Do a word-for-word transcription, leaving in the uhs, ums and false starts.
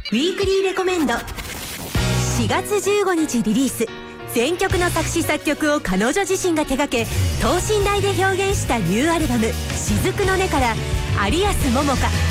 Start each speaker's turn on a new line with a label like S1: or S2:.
S1: ウィークリーレコメンド。しがつじゅうごにちリリース、全曲の作詞作曲を彼女自身が手掛け等身大で表現したニューアルバム「雫の音」から有安桃香